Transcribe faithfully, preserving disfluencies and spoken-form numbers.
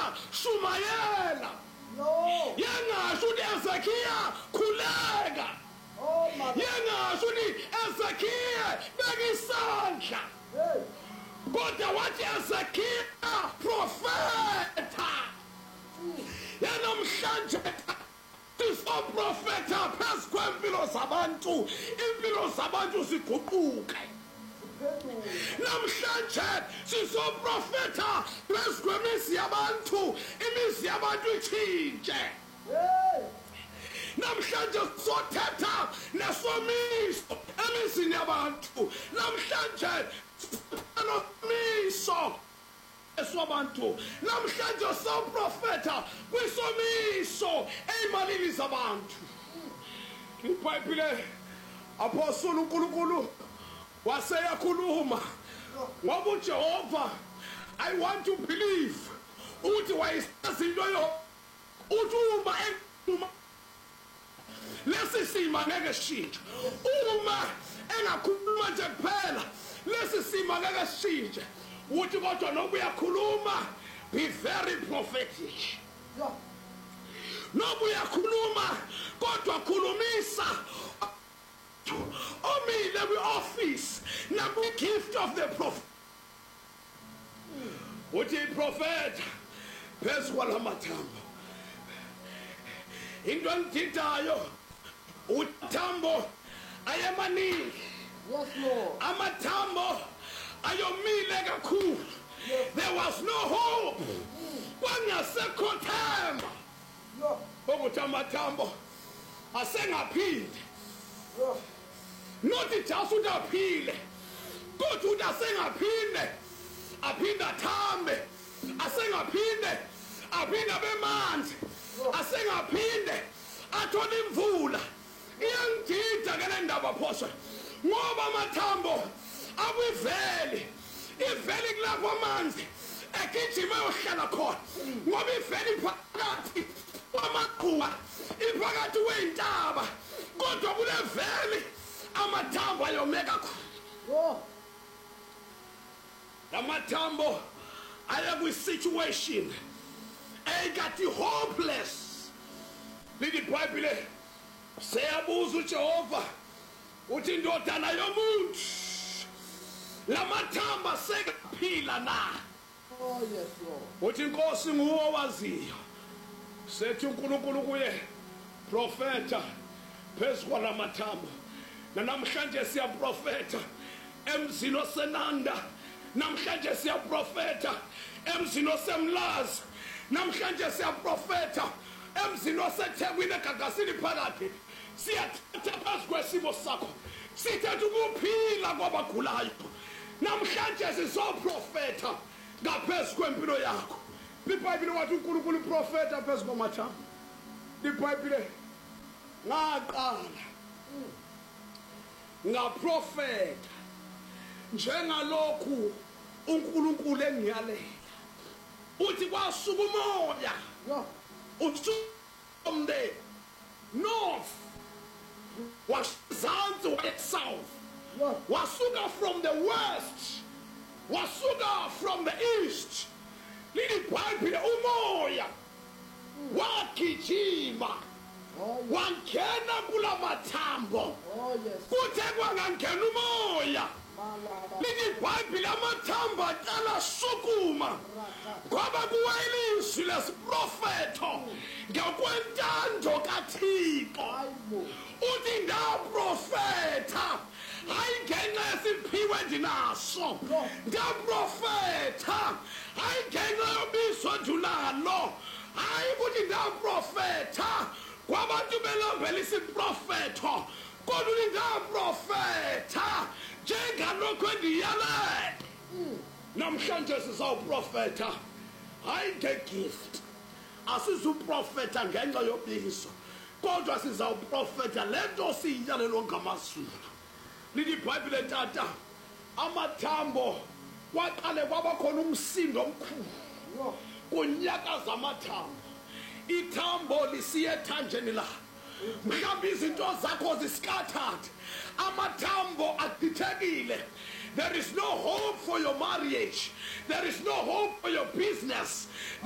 shumayela. Yengasho ukuthi Ezekiya khuleka. Yengasho ukuthi Ezekiya beka isandla. Kodwa wathi Ezekiya profeta. Yanamhlanje sisoprofeta phezu kwempilo zabantu, impilo zabantu ziguquke. Namhlanje sisoprofeta phezu kwemizi yabantu, imizi yabantu itshintshe. Namhlanje sothetha nesomiso emizini yabantu. Namhlanje somiso eswabantu. Namhlanje soprofeta kwisomiso ezimalini zabantu. iBhayibhile Apostle uNkulunkulu waseyakhuluma ngoba uJehova, I want to believe ukuthi wayesazinto yo uthi uma enquma lesi sima ngeke sishintshe. Uma engakhuluma nje kuphela lesi sima ngeke sishintshe. Uthi kodwa nokuba uyakhuluma, be very prophetic. Nokuba uyakhuluma kodwa khulumisa omile kwi-office nakwi-gift of the prophet. Uthi iprofeta phezu kwalamathambo. Into engithintayo uthambo ayemaningi. Yes, Lord. Amathambo ayomile kakhulu. There was no hope. Kwangasekho themba. Ukuthi amathambo asengaphinde. Not just ukuthi aphile, kodwa ukuthi asengaphinde, aphinde athambe, asengaphinde, aphinde abemanzi, asengaphinde athole imvula. Iyangidida ke le ndaba phosha ngoba amathambo akwiveli, iveli kulapho amanzi egijima yohlala khona, ngoba iveli phakathi kwamaqhuba, iphakathi kwey'ntaba, kodwa kule veli amathambo ayome kakhulu. Amathambo aya kwi-situation eyikathi hopeless. Lithi iBhayibhile seyabuza uJehova uthi indodana yomuntu lamathambo asekaphila na? Oh yes, Lord. Uthi inkosi nguwe owaziyo. Sethi uNkulunkulu kuye profeta phezu kwalamathambo. Namhlanje siyaprofeta emzini osenanda. Namhlanje siyaprofeta emzini osemlazi. Namhlanje siyaprofeta emzini oseThekwini eGagasini phakathi. Siyathetha phezu kwesimo sakho. Sithetha ukuphila kwabagulayo. Namhlanje sizoprofeta ngaphezu kwempilo yakho. iBhayibhile wathi uNkulunkulu uprofeta phezu kwamathambo. iBhayibhile ngaqala ngaprofeta njengalokhu uNkulunkulu engiyalela. Uthi kwasuka umoya uthi from the north wazansi west south, wasuka from the west, wasuka from the east. Lithi iBhayibhile umoya wagijima wangena kulamathambo. Kuthe kwangangena umoya, lithi iBhayibhile amathambo aqala sukuma ngoba kuwayilizwi lesiprofeto ngokwentando kaThixo. Uthi ndaprofeta hayi ngenxa yesiphiwo endinaso, ndaprofeta hayi ngenxa yobizo endinalo, hayi ukuthi ndaprofeta kwabantu belambela isiprofeto, kodwa uthi ndaprofeta njengalokhu endiyalela. Namhlanje sizawuprofeta hayi ngegift, asizuprofeta ngenxa yobizo, kodwa sizawuprofeta lento siyiyalelwa ngamazulu. Lithi iBhayibhile tata amathambo kwaqale kwaba khona umsindo omkhulu kunyakaza amathambo. Ithambo lisiye ethanjeni la, mhlawumbe izinto zakho ziscattered, amathambo adithekile. There is no hope for your marriage, there is no hope for your business.